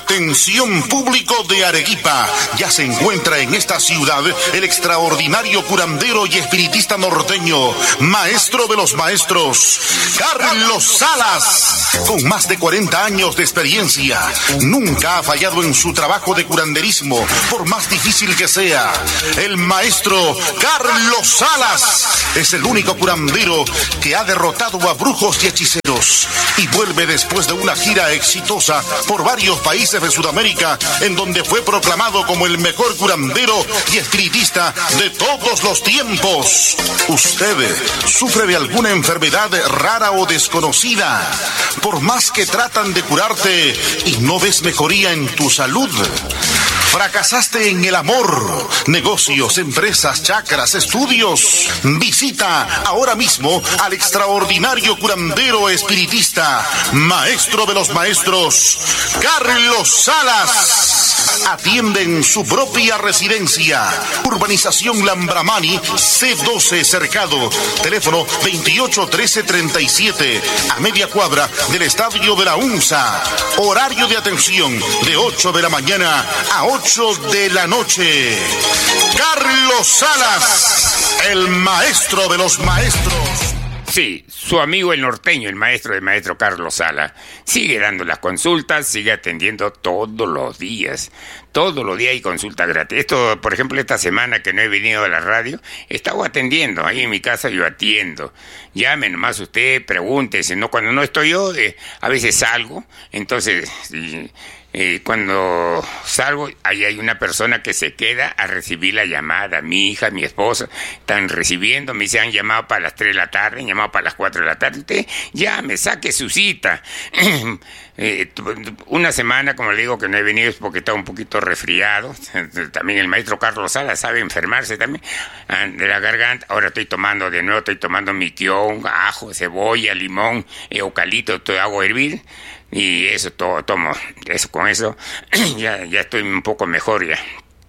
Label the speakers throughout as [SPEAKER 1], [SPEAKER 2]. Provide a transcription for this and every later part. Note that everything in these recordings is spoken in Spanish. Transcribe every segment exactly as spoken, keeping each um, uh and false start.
[SPEAKER 1] Atención público de Arequipa, ya se encuentra en esta ciudad el extraordinario curandero y espiritista norteño, maestro de los maestros, Carlos Salas. Con más de cuarenta años de experiencia, nunca ha fallado en su trabajo de curanderismo, por más difícil que sea. El maestro Carlos Salas es el único curandero que ha derrotado a brujos y hechiceros y vuelve después de una gira exitosa por varios países de Sudamérica, en donde fue proclamado como el mejor curandero y espiritista de todos los tiempos. ¿Usted sufre de alguna enfermedad rara o desconocida? Por más que tratan de curarte y no ves mejoría en tu salud. ¿Fracasaste en el amor, negocios, empresas, chakras, estudios? Visita ahora mismo al extraordinario curandero espiritista, maestro de los maestros, Carlos Salas. Atiende en su propia residencia. Urbanización Lambramani, C doce Cercado. Teléfono veintiocho trece treinta y siete, a media cuadra del Estadio de la UNSA. Horario de atención de ocho de la mañana a ocho de la noche. Carlos Salas, el maestro de los maestros.
[SPEAKER 2] Sí, su amigo el norteño, el maestro del maestro Carlos Salas, sigue dando las consultas, sigue atendiendo todos los días. Todos los días hay consulta gratis. Esto, por ejemplo, esta semana que no he venido a la radio, he estado atendiendo. Ahí en mi casa yo atiendo. Llame nomás usted, pregúntese. No, cuando no estoy yo, eh, a veces salgo. Entonces, eh, eh, cuando salgo, ahí hay una persona que se queda a recibir la llamada. Mi hija, mi esposa, están recibiendo. Me dicen, han llamado para las tres de la tarde, han llamado para las cuatro de la tarde. Usted llame, saque su cita. Eh, una semana, como le digo, que no he venido es porque está un poquito resfriado. También el maestro Carlos Salas sabe enfermarse también de la garganta. Ahora estoy tomando de nuevo, estoy tomando miquión, ajo, cebolla, limón, eucalipto, todo hago hervir y eso todo tomo. Eso con eso ya, ya estoy un poco mejor ya.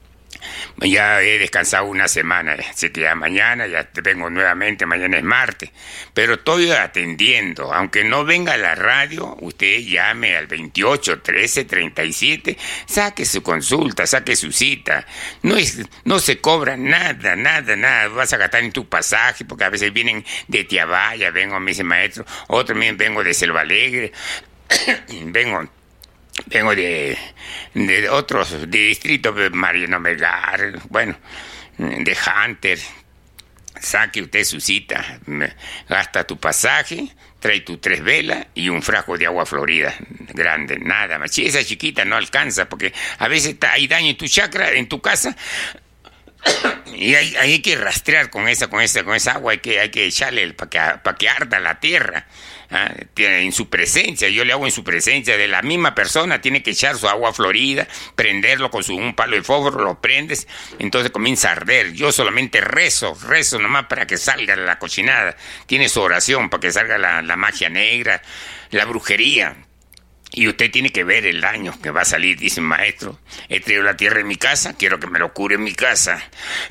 [SPEAKER 2] Ya he descansado una semana, así que ya mañana ya te vengo nuevamente, mañana es martes, pero estoy atendiendo, aunque no venga a la radio, usted llame al veintiocho trece treinta y siete, saque su consulta, saque su cita, no es, no se cobra nada, nada, nada, vas a gastar en tu pasaje, porque a veces vienen de Tiabaya, vengo, me dice maestro, otro también vengo de Selva Alegre, vengo... Vengo de, de otros, de distritos, de Mariano Melgar, bueno, de Hunter. Saque usted su cita, gasta tu pasaje, trae tus tres velas y un frasco de agua florida grande, nada más. Si esa chiquita no alcanza, porque a veces está, hay daño en tu chakra, en tu casa, y hay, hay que rastrear con esa, con esa, con esa agua, hay que, hay que echarle para que, para que arda la tierra. Ah, tiene en su presencia, yo le hago en su presencia de la misma persona, tiene que echar su agua florida, prenderlo con su, un palo de fósforo, lo prendes, entonces comienza a arder. Yo solamente rezo, rezo nomás para que salga la cochinada, tiene su oración para que salga la, la magia negra, la brujería. Y usted tiene que ver el daño que va a salir, dice maestro, he traído la tierra en mi casa, quiero que me lo cure en mi casa.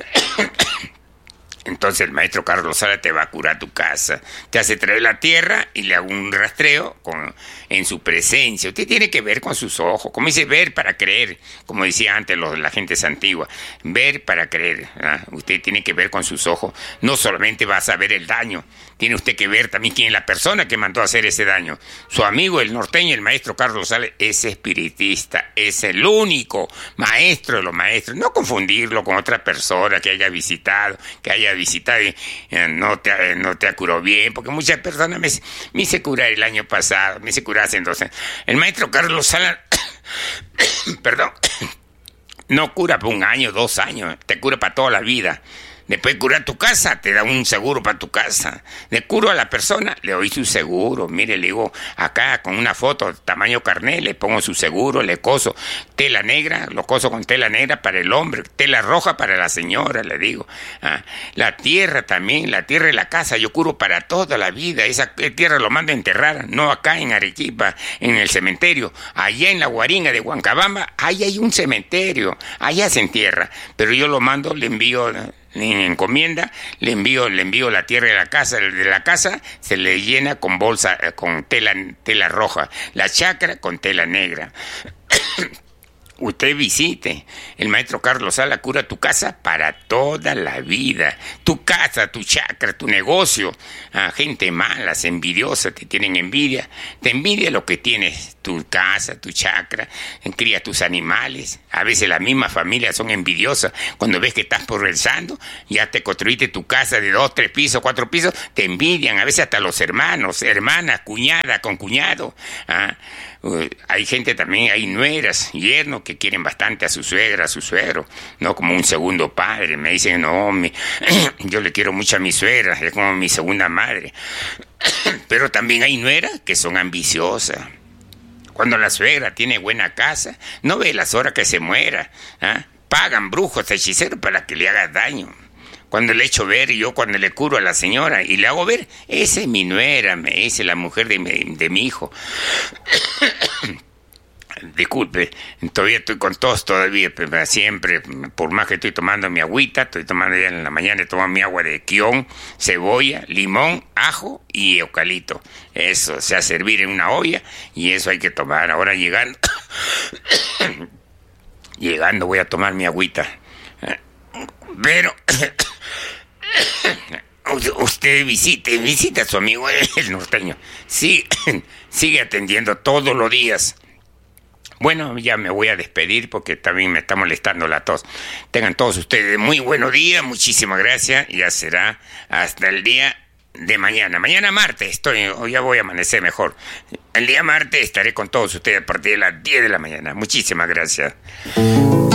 [SPEAKER 2] Entonces el maestro Carlos Salas te va a curar tu casa, te hace traer la tierra y le hago un rastreo con, en su presencia. Usted tiene que ver con sus ojos, como dice, ver para creer, como decía antes los, la gente antigua, ver para creer. ¿Ah? Usted tiene que ver con sus ojos, no solamente va a saber el daño, tiene usted que ver también quién es la persona que mandó a hacer ese daño. Su amigo el norteño, el maestro Carlos Salas, es espiritista, es el único maestro de los maestros. No confundirlo con otra persona que haya visitado, que haya visitado y eh, no, te, no te ha curado bien, porque muchas personas me, me hice curar el año pasado, me hice curar hace dos años. El maestro Carlos Salas, perdón, no cura por un año, dos años, te cura para toda la vida. Después de curar tu casa, te da un seguro para tu casa. Le curo a la persona, le doy su seguro. Mire, le digo, acá con una foto tamaño carnet, le pongo su seguro, le coso tela negra, lo coso con tela negra para el hombre, tela roja para la señora, le digo. Ah, la tierra también, la tierra de la casa, yo curo para toda la vida. Esa tierra lo mando a enterrar, no acá en Arequipa, en el cementerio. Allá en la Guaringa de Huancabamba, ahí hay un cementerio, allá se entierra. Pero yo lo mando, le envío... en encomienda, le envío, le envío la tierra de la casa, de la casa se le llena con bolsa, con tela, tela roja, la chacra con tela negra. usted visite. El maestro Carlos Sala cura tu casa para toda la vida. Tu casa, tu chakra, tu negocio. A gente mala, envidiosa, te tienen envidia. Te envidia lo que tienes, tu casa, tu chakra, cría tus animales. A veces las mismas familias son envidiosas. Cuando ves que estás progresando, ya te construiste tu casa de dos, tres pisos, cuatro pisos, te envidian. A veces hasta los hermanos, hermanas, cuñada con cuñado. ¿Ah? Uh, hay gente también, hay nueras, yernos que quieren bastante a su suegra, a su suegro, no como un segundo padre. Me dicen, no, mi, yo le quiero mucho a mi suegra, es como mi segunda madre. Pero también hay nueras que son ambiciosas. Cuando la suegra tiene buena casa, no ve las horas que se muera. ¿Ah? Pagan brujos, hechiceros para que le haga daño. Cuando le echo ver, yo cuando le curo a la señora y le hago ver, esa es mi nuera, me dice la mujer de mi, de mi hijo. Disculpe, todavía estoy con tos todavía, pero siempre, por más que estoy tomando mi agüita, estoy tomando ya en la mañana, tomo mi agua de quión, cebolla, limón, ajo y eucalipto. Eso se hace servir en una olla y eso hay que tomar. Ahora llegando, llegando voy a tomar mi agüita. Pero usted visite, visita a su amigo el norteño. Sí, sigue atendiendo todos los días. Bueno, ya me voy a despedir porque también me está molestando la tos. Tengan todos ustedes muy buenos días, muchísimas gracias. Ya será hasta el día de mañana. Mañana martes estoy, ya voy a amanecer mejor. El día martes estaré con todos ustedes a partir de las diez de la mañana. Muchísimas gracias.